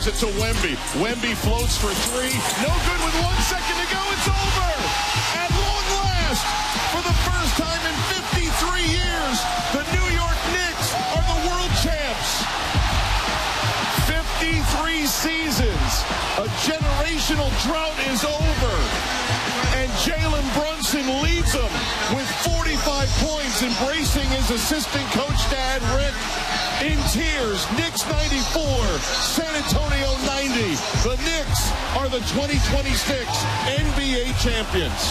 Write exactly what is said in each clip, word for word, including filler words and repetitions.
it to Wemby. Wemby floats for three. No good with one second to go. It's over. At long last, for the first time in fifty-three years, the New York Knicks are the world champs. fifty-three seasons. A generational drought is over. And Jalen Brunson leads them with forty-five points, embracing his assistant coach dad, Rick, in tears. Knicks ninety-four, San Antonio ninety. The Knicks are the twenty twenty-six N B A champions.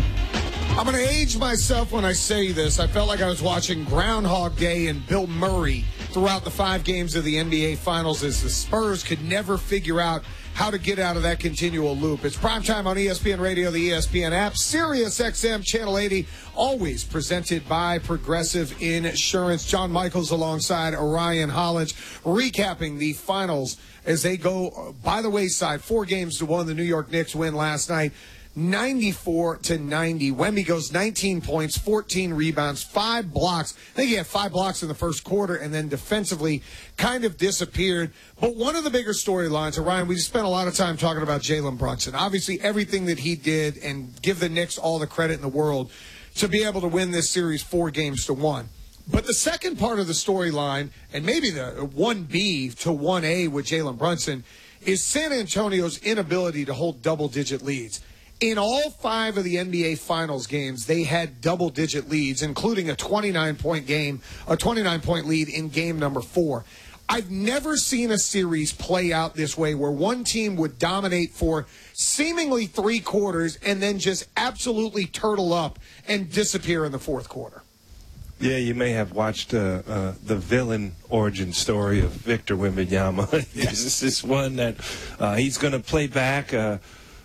I'm going to age myself when I say this. I felt like I was watching Groundhog Day and Bill Murray throughout the five games of the N B A Finals as the Spurs could never figure out how to get out of that continual loop. It's primetime on E S P N Radio, the E S P N app, Sirius X M Channel eighty, always presented by Progressive Insurance. John Michaels alongside Orion Hollins, recapping the finals as they go by the wayside. Four games to one. The New York Knicks win last night, ninety-four to ninety. Wemby goes nineteen points, fourteen rebounds, five blocks. I think he had five blocks in the first quarter, and then defensively kind of disappeared. But one of the bigger storylines, Ryan, we just spent a lot of time talking about Jalen Brunson. Obviously, everything that he did, and give the Knicks all the credit in the world to be able to win this series four games to one. But the second part of the storyline, and maybe the one B to one A with Jalen Brunson, is San Antonio's inability to hold double-digit leads. In all five of the N B A Finals games, they had double-digit leads, including a twenty-nine point game, a twenty-nine point lead in game number four. I've never seen a series play out this way where one team would dominate for seemingly three quarters and then just absolutely turtle up and disappear in the fourth quarter. Yeah, you may have watched uh, uh, the villain origin story of Victor Wembanyama. This is one that uh, he's going to play back. Uh,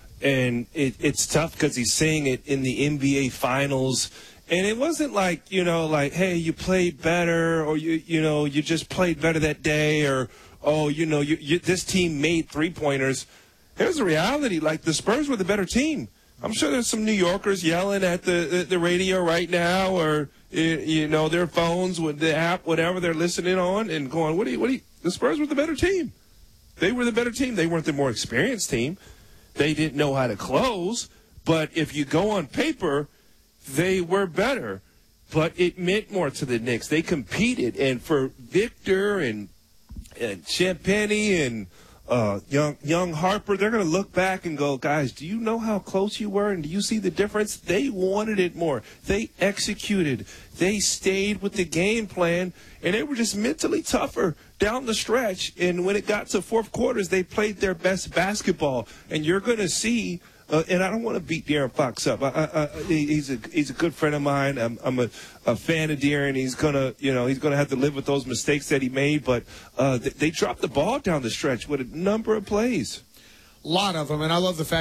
And it, it's tough because he's saying it in the N B A Finals. And it wasn't like, you know, like, hey, you played better, or, you you know, you just played better that day, or, oh, you know, you, you, this team made three-pointers. Here's the reality. Like, the Spurs were the better team. I'm sure there's some New Yorkers yelling at the, the, the radio right now, or, you know, their phones with the app, whatever they're listening on, and going, what do you, what do you, the Spurs were the better team. They were the better team. They weren't the more experienced team. They didn't know how to close, but if you go on paper, they were better. But it meant more to the Knicks. They competed, and for Victor and and Champagnie and uh, young young Harper, they're going to look back and go, guys, do you know how close you were, and do you see the difference? They wanted it more. They executed. They stayed with the game plan, and they were just mentally tougher down the stretch. And when it got to fourth quarters, they played their best basketball. And you're going to see, uh, and I don't want to beat De'Aaron Fox up. I, I, I, he's a he's a good friend of mine. I'm, I'm a, a fan of De'Aaron. He's gonna, you know, he's gonna have to live with those mistakes that he made. But uh, they, they dropped the ball down the stretch with a number of plays. A lot of them, and I love the fact